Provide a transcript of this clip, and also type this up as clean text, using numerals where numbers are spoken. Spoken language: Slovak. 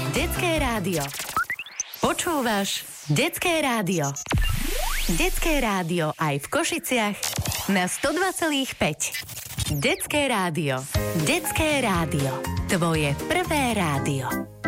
Detské rádio. Počúvaš Detské rádio. Detské rádio aj v Košiciach na 102,5. Detské rádio. Detské rádio. Tvoje prvé rádio.